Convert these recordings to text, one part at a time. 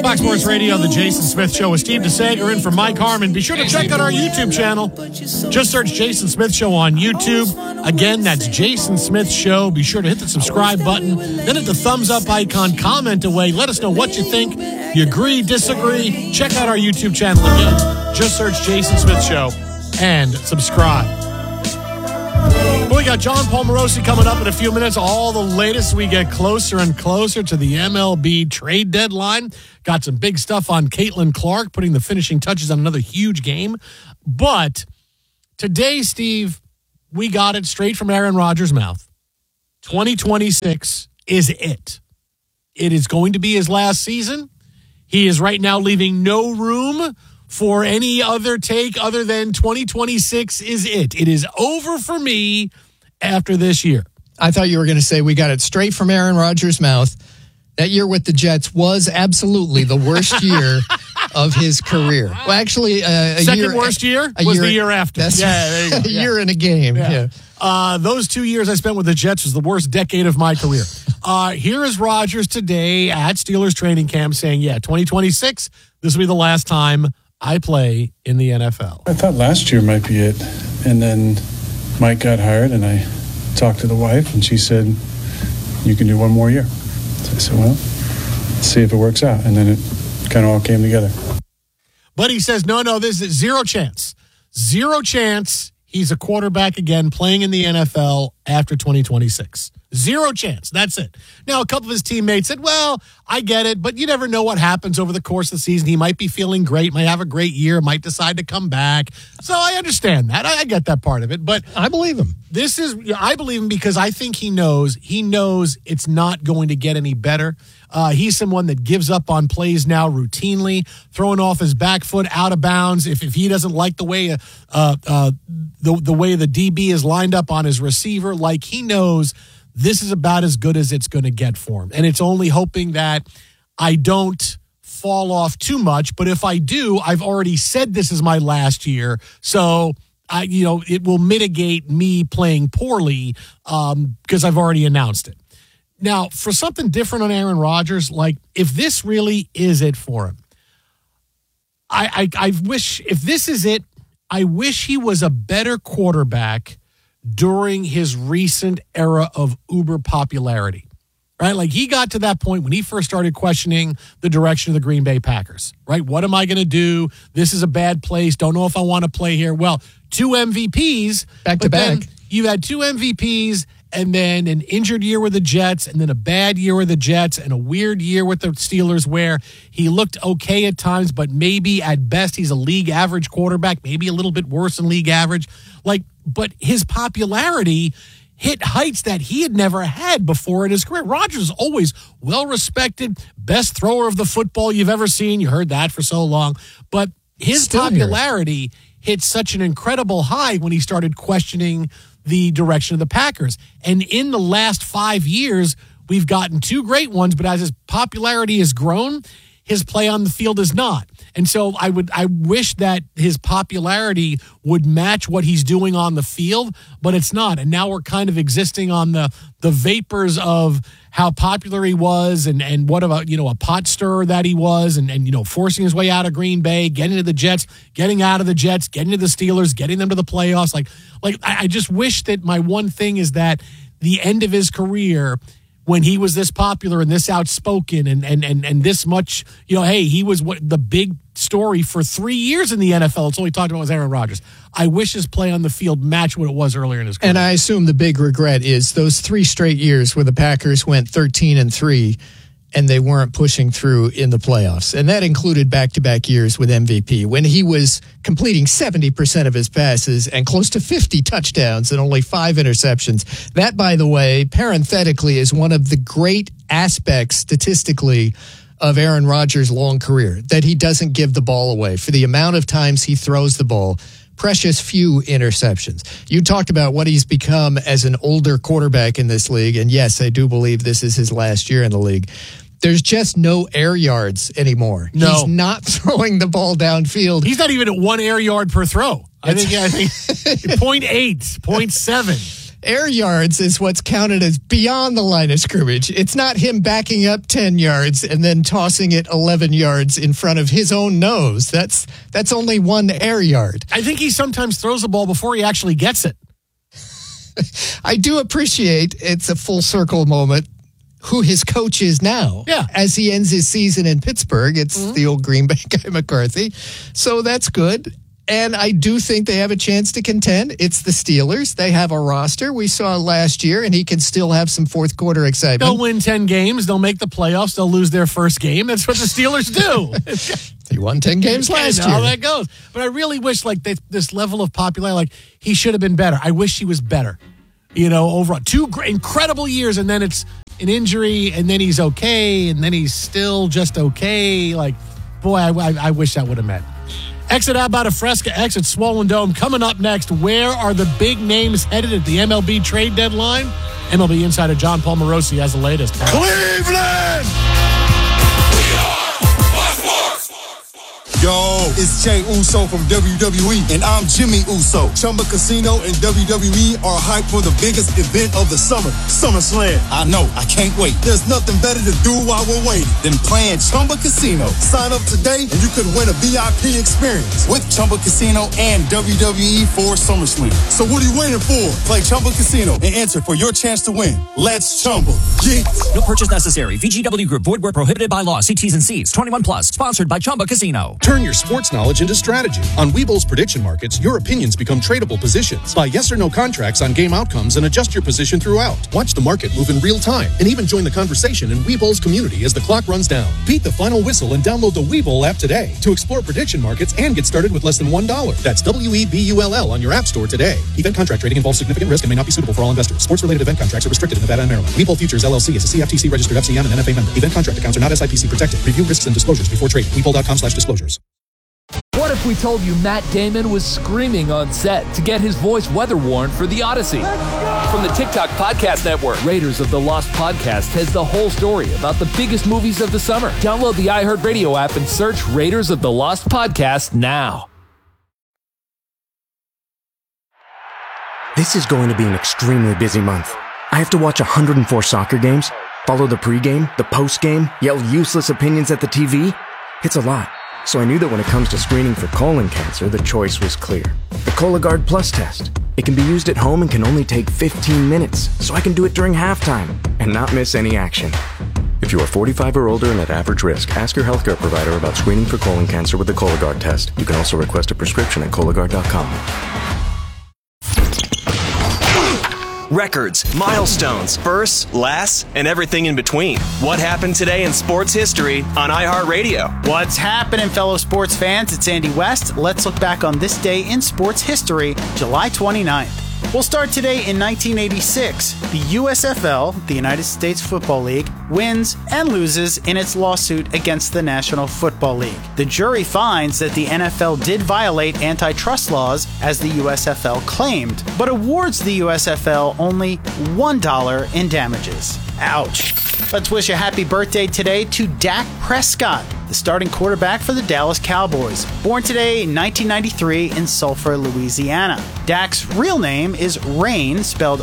Fox Sports Radio, The Jason Smith Show with Steve DeSager in for Mike Harmon. Be sure to check out our YouTube channel. Just search Jason Smith Show on YouTube. Again, that's Jason Smith Show. Be sure to hit the subscribe button. Then hit the thumbs up icon. Comment away. Let us know what you think. You agree, disagree. Check out our YouTube channel again. Just search Jason Smith Show and subscribe. We got John Paul Morosi coming up in a few minutes. All the latest. We get closer and closer to the MLB trade deadline. Got some big stuff on Caitlin Clark, putting the finishing touches on another huge game. But today, Steve, we got it straight from Aaron Rodgers' mouth. 2026 is it. It is going to be his last season. He is right now leaving no room for any other take other than 2026 is it. It is over for me after this year. I thought you were going to say we got it straight from Aaron Rodgers' mouth. That year with the Jets was absolutely the worst year of his career. Well, actually, second worst year was the year after. There you go. A year in a game. Yeah. Those 2 years I spent with the Jets was the worst decade of my career. Here is Rodgers today at Steelers training camp saying, 2026, this will be the last time I play in the NFL. I thought last year might be it. And then Mike got hired, and I talked to the wife, and she said, you can do one more year. So I said, well, let's see if it works out. And then it kind of all came together. But he says, no, this is zero chance. Zero chance he's a quarterback again playing in the NFL after 2026. Zero chance. That's it. Now, a couple of his teammates said, well, I get it, but you never know what happens over the course of the season. He might be feeling great, might have a great year, might decide to come back. So I understand that. I get that part of it. But I believe him. I believe him because I think he knows it's not going to get any better. He's someone that gives up on plays now routinely, throwing off his back foot out of bounds. If he doesn't like the way the way the DB is lined up on his receiver, like he knows this is about as good as it's going to get for him. And it's only hoping that I don't fall off too much. But if I do, I've already said this is my last year. So it will mitigate me playing poorly because I've already announced it. Now, for something different on Aaron Rodgers, like if this really is it for him, I wish, if this is it, I wish he was a better quarterback during his recent era of uber popularity, right? Like he got to that point when he first started questioning the direction of the Green Bay Packers, right? What am I going to do? This is a bad place. Don't know if I want to play here. Well, 2 MVPs. Back to back. You had 2 MVPs and then an injured year with the Jets and then a bad year with the Jets and a weird year with the Steelers where he looked okay at times, but maybe at best he's a league average quarterback, maybe a little bit worse than league average. But his popularity hit heights that he had never had before in his career. Rodgers is always well-respected, best thrower of the football you've ever seen. You heard that for so long. But his popularity hit such an incredible high when he started questioning the direction of the Packers. And in the last 5 years, we've gotten 2 great ones, but as his popularity has grown, his play on the field is not. And so I wish that his popularity would match what he's doing on the field, but it's not. And now we're kind of existing on the vapors of how popular he was and what about, a pot stirrer that he was and forcing his way out of Green Bay, getting to the Jets, getting out of the Jets, getting to the Steelers, getting them to the playoffs. I just wish that my one thing is that the end of his career, when he was this popular and this outspoken and this much, he was the big story for 3 years in the NFL. It's all he talked about was Aaron Rodgers. I wish his play on the field matched what it was earlier in his career. And I assume the big regret is those 3 straight years where the Packers went 13-3 and they weren't pushing through in the playoffs. And that included back-to-back years with MVP when he was completing 70% of his passes and close to 50 touchdowns and only 5 interceptions. That, by the way, parenthetically, is one of the great aspects statistically of Aaron Rodgers' long career, that he doesn't give the ball away. For the amount of times he throws the ball, precious few interceptions. You talked about what he's become as an older quarterback in this league, and yes, I do believe this is his last year in the league. There's just no air yards anymore. No. He's not throwing the ball downfield. He's not even at 1 air yard per throw. I think 0.8, 0.7. Air yards is what's counted as beyond the line of scrimmage. It's not him backing up 10 yards and then tossing it 11 yards in front of his own nose. That's only one air yard. I think he sometimes throws the ball before he actually gets it. I do appreciate it's a full circle moment who his coach is now. Yeah. As he ends his season in Pittsburgh, it's the old Green Bay guy, McCarthy. So that's good. And I do think they have a chance to contend. It's the Steelers. They have a roster. We saw last year, and he can still have some fourth quarter excitement. They'll win 10 games. They'll make the playoffs. They'll lose their first game. That's what the Steelers do. He won 10 games last year. How that goes. But I really wish, like, this level of popularity, like, he should have been better. I wish he was better. Overall. 2 incredible years, and then it's an injury, and then he's okay, and then he's still just okay. Like, boy, I wish that would have meant. Exit Abada Fresca, exit Swollen Dome. Coming up next, where are the big names headed at the MLB trade deadline? MLB insider John Paul Morosi has the latest. Cleveland! Yo, it's Jey Uso from WWE, and I'm Jimmy Uso. Chumba Casino and WWE are hyped for the biggest event of the summer, SummerSlam. I know, I can't wait. There's nothing better to do while we're waiting than playing Chumba Casino. Sign up today, and you could win a VIP experience with Chumba Casino and WWE for SummerSlam. So what are you waiting for? Play Chumba Casino and enter for your chance to win. Let's Chumba. Yeah. No purchase necessary. VGW Group. Void where prohibited by law. See T's and C's. 21 plus. Sponsored by Chumba Casino. Turn your sports knowledge into strategy. On Webull's prediction markets, your opinions become tradable positions. Buy yes or no contracts on game outcomes and adjust your position throughout. Watch the market move in real time and even join the conversation in Webull's community as the clock runs down. Beat the final whistle and download the Webull app today to explore prediction markets and get started with less than $1. That's WEBULL on your app store today. Event contract trading involves significant risk and may not be suitable for all investors. Sports-related event contracts are restricted in Nevada and Maryland. Webull Futures LLC is a CFTC registered FCM and NFA member. Event contract accounts are not SIPC protected. Review risks and disclosures before trading. Webull.com/disclosures. What if we told you Matt Damon was screaming on set to get his voice weather-worn for The Odyssey? From the TikTok Podcast Network, Raiders of the Lost Podcast has the whole story about the biggest movies of the summer. Download the iHeartRadio app and search Raiders of the Lost Podcast now. This is going to be an extremely busy month. I have to watch 104 soccer games, follow the pregame, the postgame, yell useless opinions at the TV. It's a lot. So I knew that when it comes to screening for colon cancer, the choice was clear. The Cologuard Plus test. It can be used at home and can only take 15 minutes, so I can do it during halftime and not miss any action. If you are 45 or older and at average risk, ask your healthcare provider about screening for colon cancer with the Cologuard test. You can also request a prescription at Cologuard.com. Records, milestones, firsts, lasts, and everything in between. What happened today in sports history on iHeartRadio? What's happening, fellow sports fans? It's Andy West. Let's look back on this day in sports history, July 29th. We'll start today in 1986. The USFL, the United States Football League, wins and loses in its lawsuit against the National Football League. The jury finds that the NFL did violate antitrust laws, as the USFL claimed, but awards the USFL only $1 in damages. Ouch. Let's wish a happy birthday today to Dak Prescott, the starting quarterback for the Dallas Cowboys. Born today in 1993 in Sulphur, Louisiana. Dak's real name is Rayne, spelled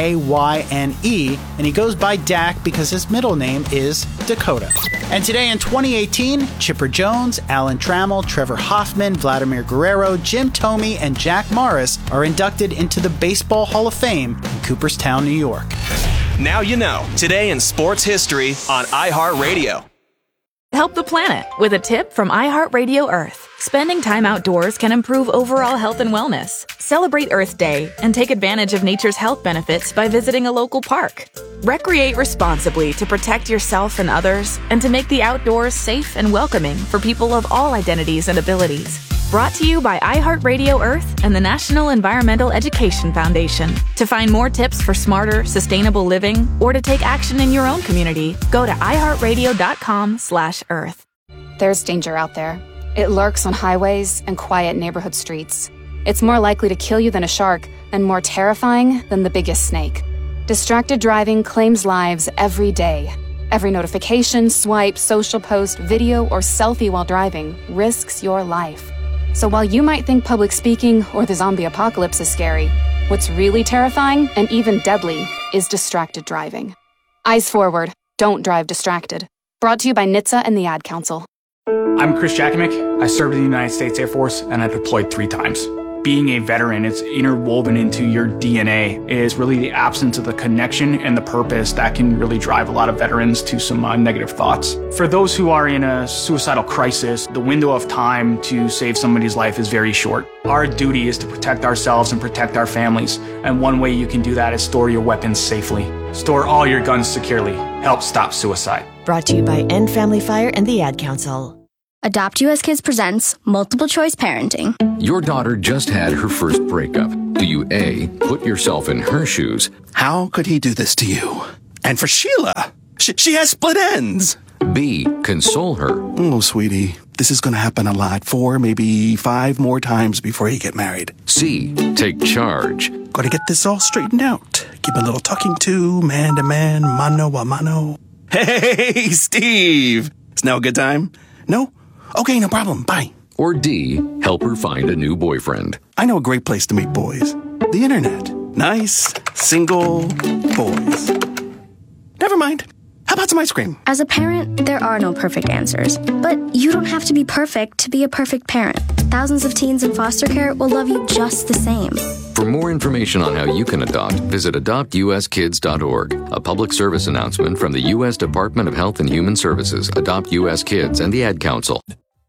R-A-Y-N-E, and he goes by Dak because his middle name is Dakota. And today in 2018, Chipper Jones, Alan Trammell, Trevor Hoffman, Vladimir Guerrero, Jim Thome, and Jack Morris are inducted into the Baseball Hall of Fame in Cooperstown, New York. Now you know. Today in sports history on iHeartRadio. Help the planet with a tip from iHeartRadio Earth. Spending time outdoors can improve overall health and wellness. Celebrate Earth Day and take advantage of nature's health benefits by visiting a local park. Recreate responsibly to protect yourself and others, and to make the outdoors safe and welcoming for people of all identities and abilities. Brought to you by iHeartRadio Earth and the National Environmental Education Foundation. To find more tips for smarter, sustainable living, or to take action in your own community, go to iHeartRadio.com/Earth. There's danger out there. It lurks on highways and quiet neighborhood streets. It's more likely to kill you than a shark, and more terrifying than the biggest snake. Distracted driving claims lives every day. Every notification, swipe, social post, video, or selfie while driving risks your life. So while you might think public speaking or the zombie apocalypse is scary, What's really terrifying and even deadly is distracted driving. Eyes forward. Don't drive distracted. Brought to you by NHTSA and the Ad Council. I'm Chris Jakimick. I served in the United States Air Force, and I deployed 3 times. Being a veteran, it's interwoven into your DNA. It is really the absence of the connection and the purpose that can really drive a lot of veterans to some negative thoughts. For those who are in a suicidal crisis, the window of time to save somebody's life is very short. Our duty is to protect ourselves and protect our families, and one way you can do that is store your weapons safely. Store all your guns securely. Help stop suicide. Brought to you by End Family Fire and the Ad Council. Adopt US Kids presents Multiple Choice Parenting. Your daughter just had her first breakup. Do you A, put yourself in her shoes? How could he do this to you? And for Sheila, she has split ends. B, console her. Oh, sweetie, this is going to happen a lot. 4, maybe 5 more times before you get married. C, take charge. Got to get this all straightened out. Give a little talking to, man to man, mano a mano. Hey, Steve. Is now a good time? No? Okay, no problem. Bye. Or D, help her find a new boyfriend. I know a great place to meet boys. The internet. Nice, single boys. Never mind. How about some ice cream? As a parent, there are no perfect answers. But you don't have to be perfect to be a perfect parent. Thousands of teens in foster care will love you just the same. For more information on how you can adopt, visit adoptuskids.org. A public service announcement from the U.S. Department of Health and Human Services, Adopt U.S. Kids, and the Ad Council.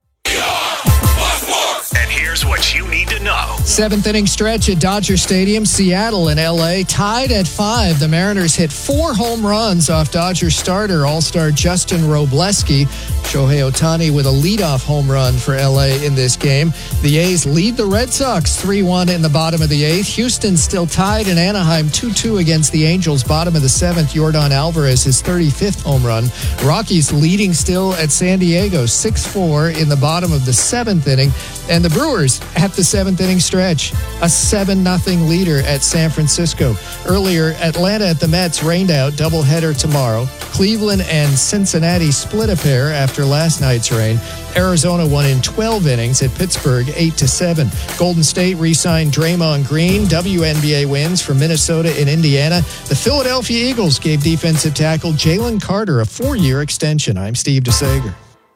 And here's what you need to know. 7th inning stretch at Dodger Stadium. Seattle and L.A. tied at 5. The Mariners hit 4 home runs off Dodger starter All-Star Justin Robleski. Shohei Ohtani with a leadoff home run for L.A. in this game. The A's lead the Red Sox 3-1 in the bottom of the 8th. Houston still tied in Anaheim 2-2 against the Angels. Bottom of the 7th, Yordan Alvarez, his 35th home run. Rockies leading still at San Diego 6-4 in the bottom of the 7th inning. And the Brewers at the 7th inning stretch, a 7-0 leader at San Francisco. Earlier, Atlanta at the Mets rained out, doubleheader tomorrow. Cleveland and Cincinnati split a pair after last night's rain. Arizona won in 12 innings at Pittsburgh 8-7. Golden State re-signed Draymond Green. WNBA wins for Minnesota and Indiana. The Philadelphia Eagles gave defensive tackle Jalen Carter a 4-year extension. I'm Steve DeSager.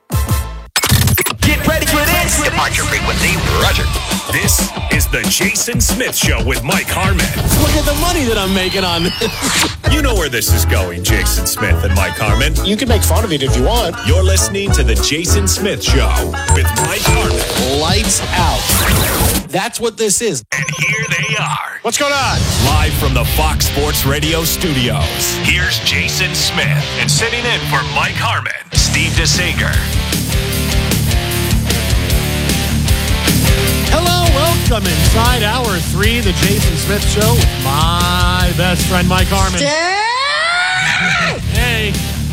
Get ready for this. Departure frequency, Roger. This is the Jason Smith Show with Mike Harmon. Look at the money that I'm making on this. You know where this is going, Jason Smith and Mike Harmon. You can make fun of it if you want. You're listening to the Jason Smith Show with Mike Harmon. Lights out. That's what this is. And here they are. What's going on? Live from the Fox Sports Radio studios. Here's Jason Smith. And sitting in for Mike Harmon, Steve DeSager. Hello, welcome inside Hour 3, the Jason Smith Show with my best friend, Mike Harmon. Hey.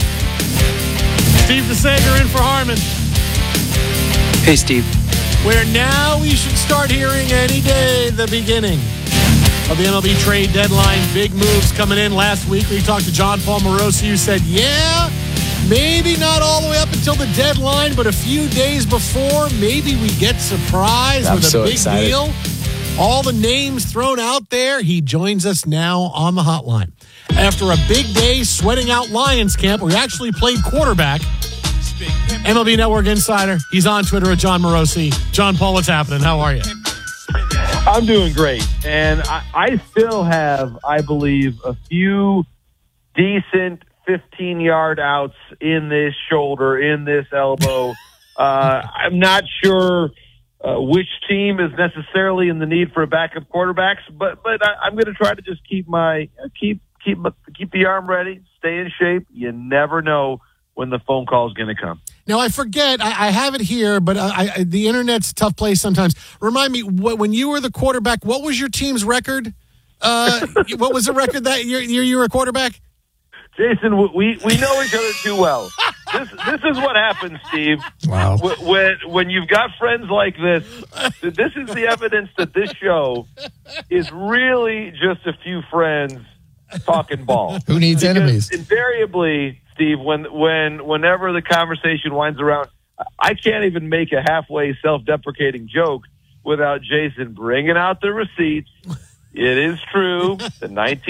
Steve DeSager in for Harmon. Hey, Steve. Where now we should start hearing any day the beginning of the MLB trade deadline. Big moves coming in. Last week we talked to John Paul Morosi, who said, yeah, maybe not all the way up until the deadline, but a few days before, maybe we get surprised with a big deal. All the names thrown out there. He joins us now on the hotline. After a big day sweating out Lions camp, we actually played quarterback. MLB Network insider. He's on Twitter at John Morosi. John Paul, what's happening? How are you? I'm doing great. And I still have, I believe, a few decent 15-yard outs in this shoulder, in this elbow. I'm not sure which team is necessarily in the need for a backup quarterbacks, but I'm going to try to just keep the arm ready, stay in shape. You never know when the phone call is going to come. Now, I forget, I have it here, but the internet's a tough place sometimes. Remind me, when you were the quarterback, what was your team's record? What was the record that year you were a quarterback? Jason, we know each other too well. This is what happens, Steve. Wow. When you've got friends like this is the evidence that this show is really just a few friends talking ball. Who needs enemies? Invariably, Steve, whenever the conversation winds around, I can't even make a halfway self-deprecating joke without Jason bringing out the receipts, It is true. The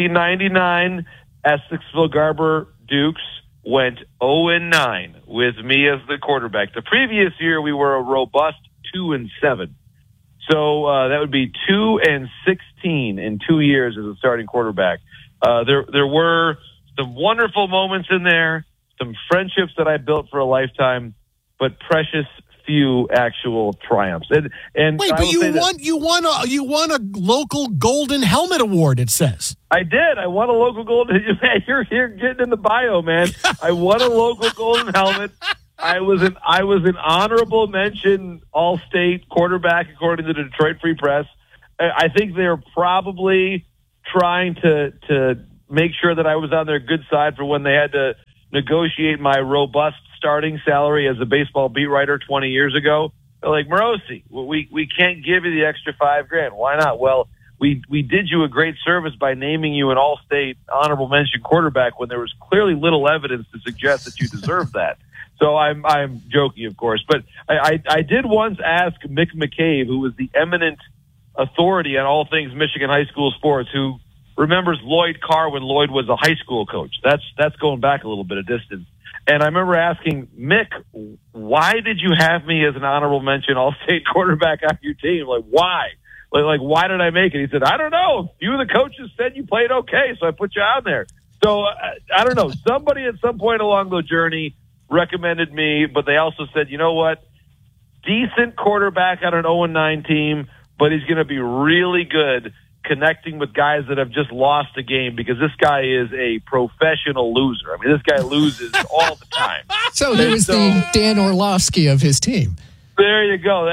1999 Essexville Garber Dukes went 0-9 with me as the quarterback. The previous year, we were a robust 2-7. So that would be 2-16 in 2 years as a starting quarterback. There were some wonderful moments in there, some friendships that I built for a lifetime, but precious few actual triumphs. And wait, but you won a local Golden Helmet Award. It says I did. I won a local Golden. Man, you're getting in the bio, man. I won a local Golden Helmet. I was an honorable mention All-State quarterback according to the Detroit Free Press. I think they're probably trying to make sure that I was on their good side for when they had to negotiate my robust starting salary as a baseball beat writer 20 years ago. They're like, Morosi, we can't give you the extra $5,000. Why not? Well, we did you a great service by naming you an All-State honorable mention quarterback when there was clearly little evidence to suggest that you deserved that. So I'm joking, of course, but I did once ask Mick McCabe, who was the eminent authority on all things Michigan high school sports, who remembers Lloyd Carr when Lloyd was a high school coach. That's going back a little bit of distance. And I remember asking Mick, why did you have me as an honorable mention All-State quarterback on your team? Like, why? Like, why did I make it? He said, I don't know. A few of the coaches said you played okay, so I put you on there. So I don't know. Somebody at some point along the journey recommended me, but they also said, you know what? Decent quarterback on an 0-9 team, but he's going to be really good connecting with guys that have just lost a game, because this guy is a professional loser. I mean, this guy loses all the time. So he was the Dan Orlovsky of his team. There you go.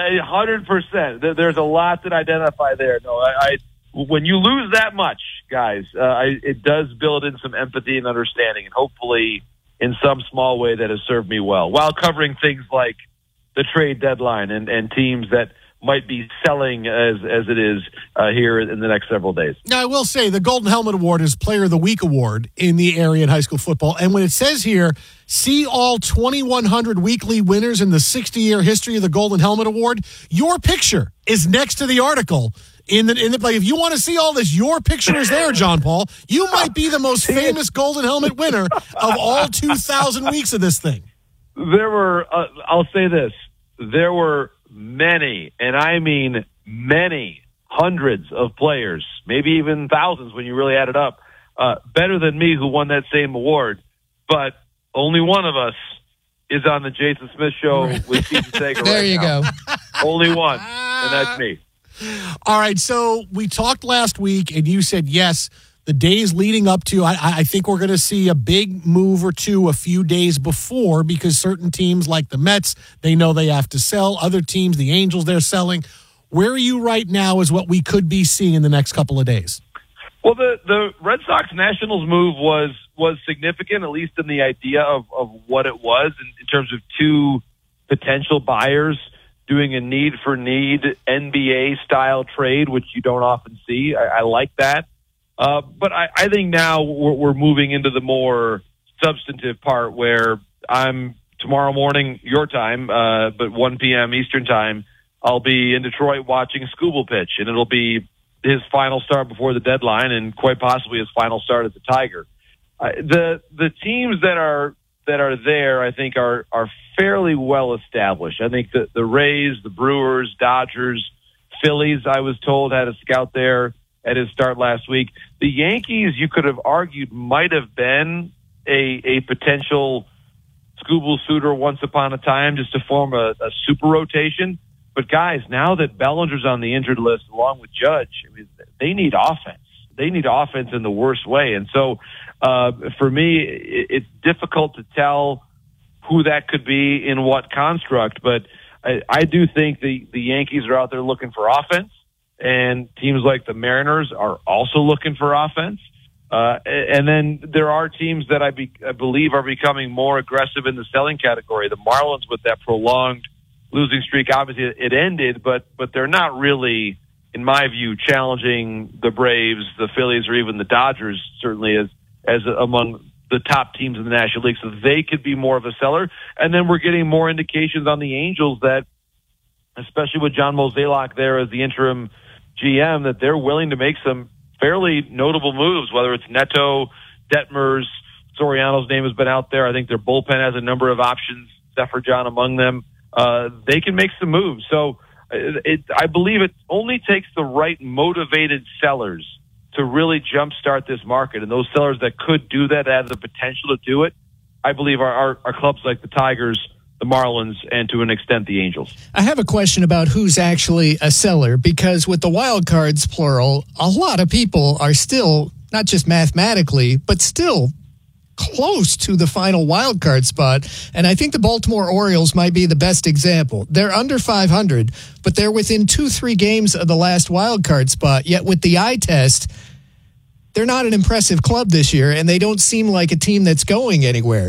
100%. There's a lot that identify there. No, when you lose that much, guys, it does build in some empathy and understanding, and hopefully in some small way that has served me well, while covering things like the trade deadline and teams that might be selling as it is here in the next several days. Now, I will say the Golden Helmet Award is Player of the Week award in the area in high school football. And when it says here, see all 2,100 weekly winners in the 60-year history of the Golden Helmet Award, your picture is next to the article. In the like, if you want to see all this, your picture is there, John Paul. You might be the most famous Golden Helmet winner of all 2,000 weeks of this thing. There were, I'll say this, there were many, and I mean many, hundreds of players, maybe even thousands when you really add it up, better than me who won that same award. But only one of us is on the Jason Smith Show with Steve DeSega. There you go. Only one, and that's me. All right, so we talked last week, and you said, yes, the days leading up to, I think we're going to see a big move or two a few days before, because certain teams like the Mets, they know they have to sell. Other teams, the Angels, they're selling. Where are you right now is what we could be seeing in the next couple of days? Well, the Red Sox-Nationals move was significant, at least in the idea of what it was in terms of two potential buyers doing a need-for-need NBA-style trade, which you don't often see. I like that. But I think now we're moving into the more substantive part where I'm tomorrow morning, your time, but 1 p.m. Eastern time, I'll be in Detroit watching Skubal pitch, and it'll be his final start before the deadline and quite possibly his final start as a Tiger. The teams that are there, I think, are fairly well established. I think the Rays, the Brewers, Dodgers, Phillies, I was told, had a scout there at his start last week. The Yankees, you could have argued, might have been a potential Skubal suitor once upon a time, just to form a super rotation. But guys, now that Bellinger's on the injured list along with Judge, I mean, they need offense. They need offense in the worst way. And so for me, it's difficult to tell who that could be in what construct. But I do think the Yankees are out there looking for offense, and teams like the Mariners are also looking for offense. And then there are teams that I believe are becoming more aggressive in the selling category. The Marlins, with that prolonged losing streak, obviously it ended, but they're not really, in my view, challenging the Braves, the Phillies, or even the Dodgers, certainly as among the top teams in the National League. So they could be more of a seller. And then we're getting more indications on the Angels that, especially with John Mozeliak there as the interim GM, that they're willing to make some fairly notable moves, whether it's Neto, Detmers, Soriano's name has been out there. I think their bullpen has a number of options, Zephyr John among them. They can make some moves. So I believe it only takes the right motivated sellers to really jumpstart this market. And those sellers that could do that, have the potential to do it, I believe are clubs like the Tigers, the Marlins, and to an extent the Angels. I have a question about who's actually a seller, because with the wild cards, plural, a lot of people are still, not just mathematically, but still close to the final wild card spot. And I think the Baltimore Orioles might be the best example. They're under 500, but they're within 2-3 games of the last wild card spot. Yet with the eye test, they're not an impressive club this year, and they don't seem like a team that's going anywhere.